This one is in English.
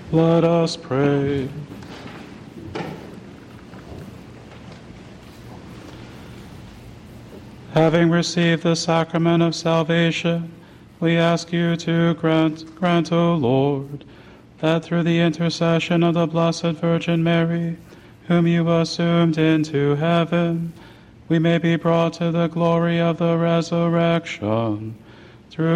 Let us pray. Having received the sacrament of salvation, we ask you to grant, O Lord, that through the intercession of the Blessed Virgin Mary, whom you assumed into heaven, we may be brought to the glory of the resurrection. Through